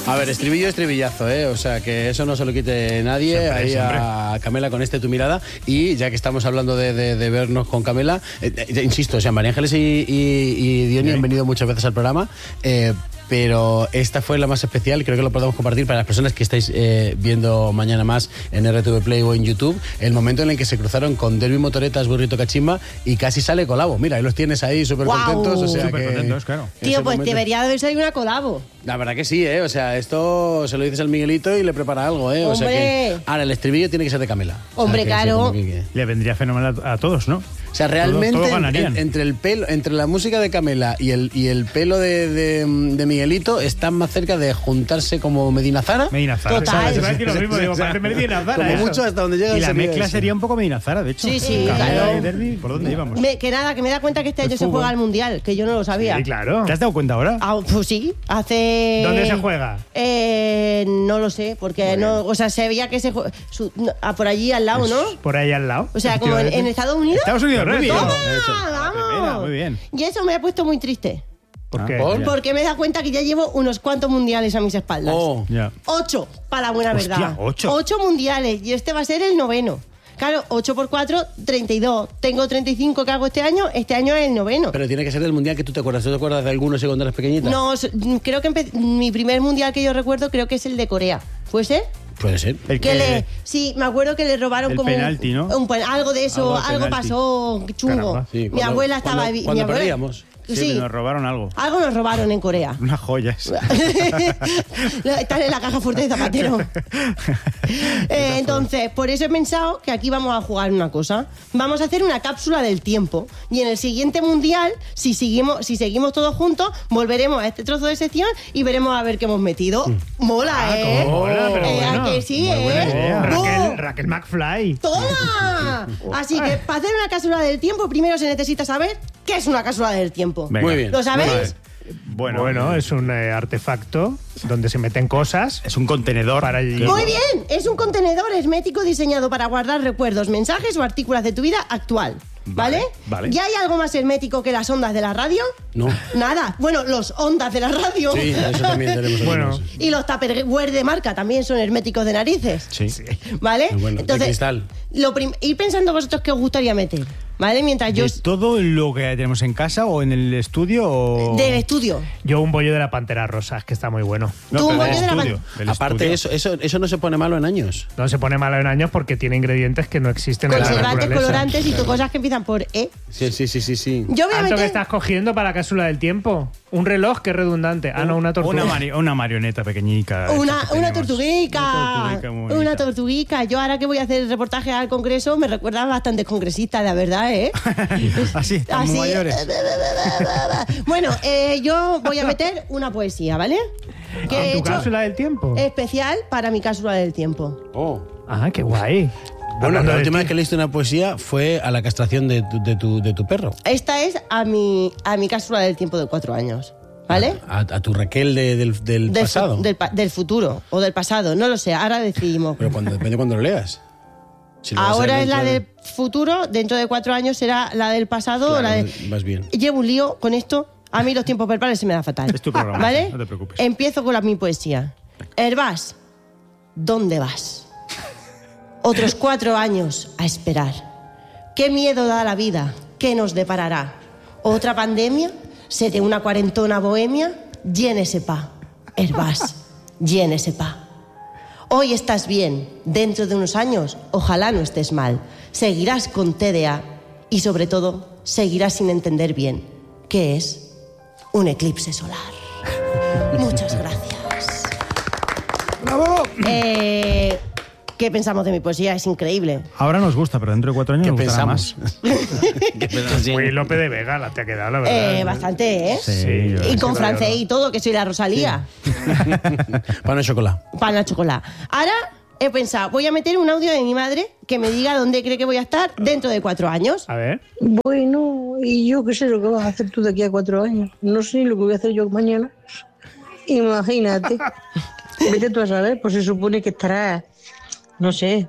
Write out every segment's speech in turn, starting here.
A ver, estribillo, estribillazo, ¿eh? O sea, que eso no se lo quite nadie. Siempre, ahí siempre. a Camela con Tu mirada. Y ya que estamos hablando de vernos con Camela, insisto, o sea, María Ángeles y Diony han venido muchas veces al programa, pero esta fue la más especial y creo que lo podemos compartir para las personas que estáis viendo mañana más en RTV Play o en YouTube, el momento en el que se cruzaron con Derby Motoretas, Burrito Cachimba y casi sale colabo. Mira, ahí los tienes ahí súper contentos. O sea Súper contentos, claro. Tío, pues debería de haber salido una colabo. La verdad que sí, ¿eh? O sea, esto se lo dices al Miguelito y le prepara algo, ¿eh? O sea ¡Hombre! que ahora el estribillo tiene que ser de Camela. Hombre, O sea, que claro. sí, como que- Le vendría fenomenal a todos, ¿no? O sea, realmente Todos ganarían. entre el pelo, entre la música de Camela y el pelo de Miguelito están más cerca de juntarse como Medina Zara. Medina Zara. Total. Iba a decir lo mismo, digo, O sea, parece Medina Zara. como eso. mucho hasta donde llega Y el la sonido mezcla ese. sería un poco Medina Zara, de hecho. Sí, sí, Camela claro. y Derby, ¿por dónde íbamos? Que me da cuenta que este año se fútbol. juega el Mundial, que yo no lo sabía. Sí, claro. ¿Te has dado cuenta ahora? Ah, pues sí, hace... ¿Dónde se juega? No lo sé, porque no, o sea, se veía que se juega por allí al lado, ¿no? Por ahí al lado. O sea, como en Estados Unidos. Estados Unidos, muy bien. ¡Toma! Eso. ¡Vamos! Primera, muy bien. Y eso me ha puesto muy triste, ¿Por qué? ¿por? porque me he dado cuenta que ya llevo unos cuantos mundiales a mis espaldas. Oh. Ya. 8, para la buena Hostia, verdad. 8. 8 mundiales, y este va a ser el 9º. Claro, 8 por 4, 32. Tengo 35 que hago este año es el 9º. Pero tiene que ser del mundial que tú te acuerdas. ¿Tú te acuerdas de alguno ese cuando eras pequeñita? No, creo que mi primer mundial que yo recuerdo creo que es el de Corea. ¿Puede ser? Puede ser. El Sí, me acuerdo que le robaron el como penalti, ¿no? algo de eso, Algo de algo penalti. pasó chungo. Caramba. Sí, Mi cuando- abuela estaba cuando- mi cuando abuela- perdíamos. Sí, nos robaron algo. Algo nos robaron en Corea. Unas joyas. Están en la caja fuerte de Zapatero. Entonces, por eso he pensado que aquí vamos a jugar una cosa. Vamos a hacer una cápsula del tiempo. Y en el siguiente mundial, si seguimos todos juntos, volveremos a este trozo de sección y veremos a ver qué hemos metido. Mola, ¿eh? Hola, pero bueno. ¿A que sí, Muy buena idea. ¡Oh! Raquel McFly. ¡Toma! Así que para hacer una cápsula del tiempo, primero se necesita saber qué es una cápsula del tiempo. Venga. Muy bien. ¿Lo sabéis? Bueno, es un artefacto donde se meten cosas. es un contenedor. Para el- Muy bien, es un contenedor hermético diseñado para guardar recuerdos, mensajes o artículos de tu vida actual. ¿Vale? Vale. ¿Ya hay algo más hermético que las ondas de la radio? No. Nada. Bueno, los ondas de la radio. Sí, eso también tenemos. Bueno. algunos. Y los tupperware de marca también son herméticos de narices. Sí. ¿Vale? Muy bueno, de cristal. Ir pensando vosotros qué os gustaría meter. ¿Vale? Mientras yo... ¿De todo lo que tenemos en casa o en el estudio? O... Del estudio. Yo un bollo de la Pantera Rosa, que está muy bueno. Tú un pero bollo de la estudio, del Aparte, estudio. eso no se pone malo en años. No se pone malo en años porque tiene ingredientes que no existen en la Conservantes, naturaleza. colorantes y cosas que empiezan por E. Sí. Yo voy a ¿Tanto que meter... estás cogiendo para la cápsula del tiempo? Un reloj que es redundante. Ah, no, una tortuga. Una marioneta pequeñica. Una esta que tenemos. tortuguica. Una tortuguica muy bonita. Una tortuguica. Yo ahora que voy a hacer el reportaje al Congreso me recuerda a bastantes congresistas, la verdad, ¿eh? Así, están muy mayores. Bueno, yo voy a meter una poesía, ¿vale? Que he ¿En tu hecho cápsula del tiempo? especial para mi cápsula del tiempo. Oh. Ah, qué guay. Bueno, Hablando la de última ti. vez que leíste una poesía fue a la castración de tu perro. Esta es a mi cápsula del tiempo de 4 años, ¿vale? A tu Raquel del pasado. Del futuro o del pasado, no lo sé, ahora decidimos. Pero depende de cuando lo leas. Si lo vas a Ahora leer es la dentro del futuro, dentro de 4 años será la del pasado o Claro, la de... vas bien. Llevo un lío con esto. A mí los tiempos verbales se me da fatal. Es tu programa, ¿Vale? no te preocupes. Empiezo con mi poesía. Herbás, ¿dónde vas? Otros 4 años a esperar. ¿Qué miedo da la vida? ¿Qué nos deparará? ¿Otra pandemia? ¿Se de una cuarentona bohemia? Llénese pa. Herbás, llénese pa. Hoy estás bien, dentro de unos años, ojalá no estés mal. Seguirás con TDA y, sobre todo, seguirás sin entender bien qué es un eclipse solar. Muchas gracias. ¡Bravo! ¿Qué pensamos de mi poesía? Es increíble. Ahora nos gusta, pero dentro de 4 años ¿Qué nos gustará pensamos? más. ¿Qué pensamos? Muy Lope de Vega la te ha quedado, la verdad. Bastante, ¿eh? Sí, yo Y con sí, francés claro. y todo, que soy la Rosalía. Pan de chocolate. Pan a chocolate. Ahora he pensado, voy a meter un audio de mi madre que me diga dónde cree que voy a estar dentro de 4 años. A ver. Bueno, y yo qué sé lo que vas a hacer tú de aquí a 4 años. No sé ni lo que voy a hacer yo mañana. Imagínate. Vete tú a saber, pues se supone que estarás, no sé,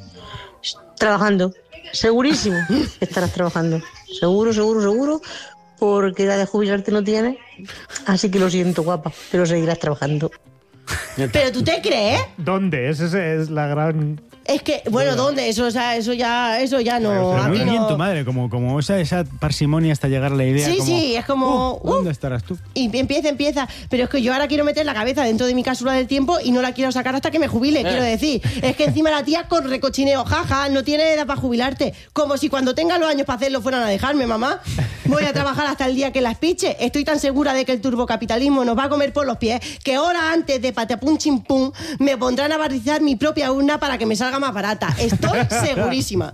trabajando. Segurísimo estarás trabajando. Seguro. porque edad de jubilarte no tienes. Así que lo siento, guapa, pero seguirás trabajando. ¿Pero tú te crees? ¿Dónde? Esa es la gran... Es que, bueno, ¿dónde? Eso ya no... Pero muy aquí bien no. tu madre, como esa parsimonia hasta llegar a la idea. Sí, como, sí, es como... ¿dónde estarás tú? Y empieza. Pero es que yo ahora quiero meter la cabeza dentro de mi cápsula del tiempo y no la quiero sacar hasta que me jubile, quiero decir. Es que encima la tía con recochineo, jaja, no tiene edad para jubilarte. Como si cuando tenga los años para hacerlo fueran a dejarme, mamá. Voy a trabajar hasta el día que las piche. Estoy tan segura de que el turbocapitalismo nos va a comer por los pies que horas antes de patapum chimpum me pondrán a barrizar mi propia urna para que me salga más barata. Estoy segurísima.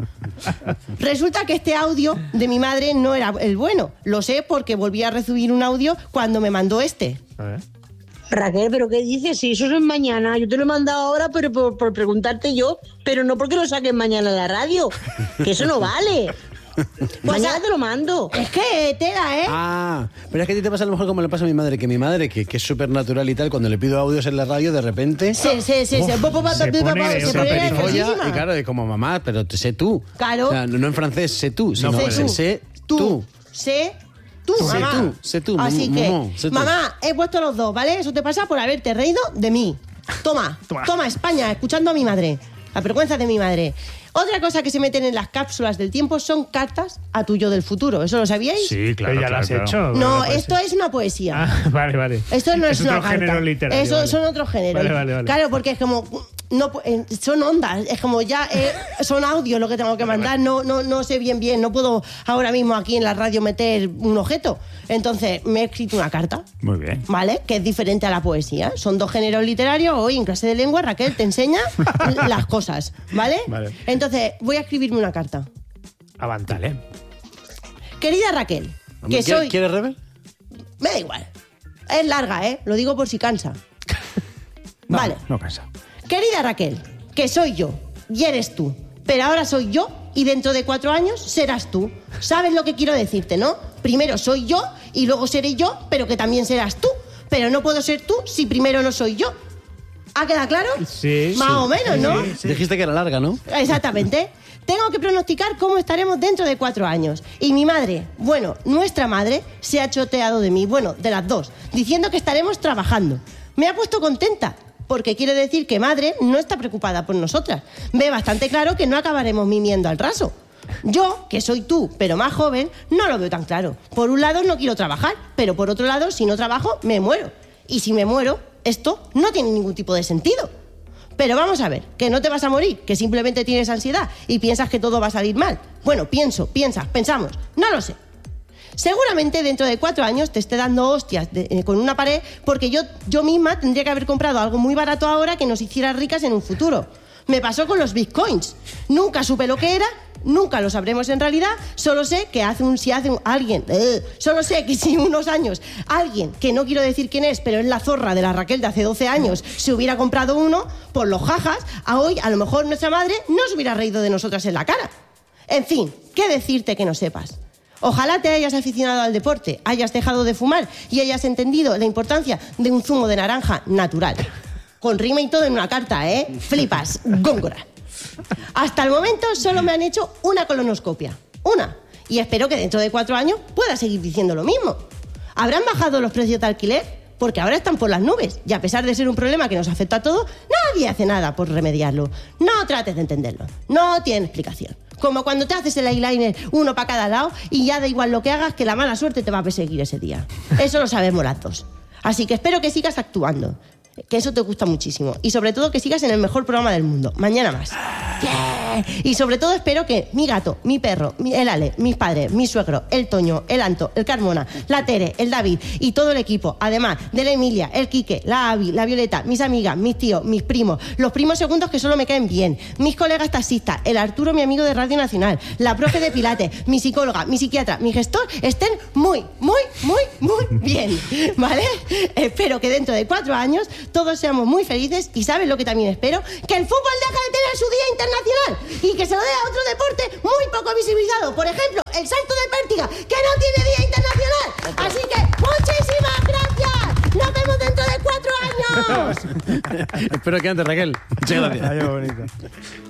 Resulta que este audio de mi madre no era el bueno. Lo sé porque volví a recibir un audio cuando me mandó este. A ver. Raquel, ¿pero qué dices? Si eso es mañana. Yo te lo he mandado ahora pero por preguntarte yo, pero no porque lo saques mañana en la radio. Que eso no vale. Mañana te lo mando. Es que tela, ¿eh? Ah, pero es que a ti te pasa a lo mejor como le pasa a mi madre, que que es súper natural y tal, cuando le pido audios en la radio, de repente... Se pone nerviosísima. Y claro, es como, mamá, pero sé tú. Claro. O sea, no en francés, sé tú, sino sé tú. Sé tú, Sé mamá. sé tú, Así que, sé tú. mamá, he puesto los dos, ¿vale? Eso te pasa por haberte reído de mí. Toma, España, escuchando a mi madre. La vergüenza de mi madre. Otra cosa que se meten en las cápsulas del tiempo son cartas a tu yo del futuro. ¿Eso lo sabíais? Sí, claro. Pero ya claro, lo has claro. hecho. No, Bueno, esto es una poesía. Ah, vale. Esto no es una otro carta. género literario. Eso vale. son otros géneros. Vale. Claro, porque es como no son ondas, es como ya son audios lo que tengo que mandar, no sé bien, no puedo ahora mismo aquí en la radio meter un objeto. Entonces, me he escrito una carta. Muy bien. ¿Vale? Que es diferente a la poesía. Son dos géneros literarios. Hoy en clase de lengua Raquel te enseña las cosas, ¿vale? Vale. Entonces, voy a escribirme una carta. Avantale. Querida Raquel, que soy... ¿Quieres rever? Me da igual. Es larga, ¿eh? Lo digo por si cansa. No, Vale. No cansa. Querida Raquel, que soy yo y eres tú, pero ahora soy yo y dentro de 4 años serás tú. ¿Sabes lo que quiero decirte, no? Primero soy yo y luego seré yo, pero que también serás tú. Pero no puedo ser tú si primero no soy yo. ¿Ha quedado claro? Sí. Más o menos, ¿no? Dijiste que era larga, ¿no? Exactamente. Tengo que pronosticar cómo estaremos dentro de 4 años. Y mi madre, bueno, nuestra madre, se ha choteado de mí, bueno, de las dos, diciendo que estaremos trabajando. Me ha puesto contenta, porque quiere decir que madre no está preocupada por nosotras. Ve bastante claro que no acabaremos mimiendo al raso. Yo, que soy tú, pero más joven, no lo veo tan claro. Por un lado no quiero trabajar, pero por otro lado, si no trabajo, me muero. Y si me muero, esto no tiene ningún tipo de sentido. Pero vamos a ver, que no te vas a morir, que simplemente tienes ansiedad y piensas que todo va a salir mal. Bueno, pensamos, no lo sé. Seguramente dentro de 4 años te esté dando hostias con una pared porque yo misma tendría que haber comprado algo muy barato ahora que nos hiciera ricas en un futuro. Me pasó con los bitcoins. Nunca supe lo que era, nunca lo sabremos en realidad, solo sé que solo sé que si unos años alguien, que no quiero decir quién es, pero es la zorra de la Raquel de hace 12 años, se hubiera comprado uno, por los jajas, a hoy a lo mejor nuestra madre no se hubiera reído de nosotras en la cara. En fin, ¿qué decirte que no sepas? Ojalá te hayas aficionado al deporte, hayas dejado de fumar y hayas entendido la importancia de un zumo de naranja natural. Con rima y todo en una carta, ¿eh? Flipas, góngora. Hasta el momento solo me han hecho una colonoscopia. Una. Y espero que dentro de 4 años pueda seguir diciendo lo mismo. ¿Habrán bajado los precios de alquiler? Porque ahora están por las nubes. Y a pesar de ser un problema que nos afecta a todos, nadie hace nada por remediarlo. No trates de entenderlo. No tiene explicación. Como cuando te haces el eyeliner uno para cada lado y ya da igual lo que hagas, que la mala suerte te va a perseguir ese día. Eso lo sabemos las dos. Así que espero que sigas actuando. Que eso te gusta muchísimo. Y sobre todo que sigas en el mejor programa del mundo. Mañana más. Yeah. Y sobre todo espero que mi gato, mi perro, el Ale, mis padres, mi suegro, el Toño, el Anto, el Carmona, la Tere, el David y todo el equipo, además de la Emilia, el Quique, la Avi, la Violeta, mis amigas, mis tíos, mis primos, los primos segundos que solo me caen bien, mis colegas taxistas, el Arturo, mi amigo de Radio Nacional, la profe de Pilates, mi psicóloga, mi psiquiatra, mi gestor, estén muy bien, ¿vale? Espero que dentro de 4 años todos seamos muy felices y ¿sabes lo que también espero? Que el fútbol deje de tener su día internacional y que se lo dé a otro deporte muy poco visibilizado. Por ejemplo, el salto de pértiga, que no tiene día internacional. Así que muchísimas gracias. Nos vemos dentro de 4 años. Espero que antes, Raquel. Muchas gracias. Adiós, bonita.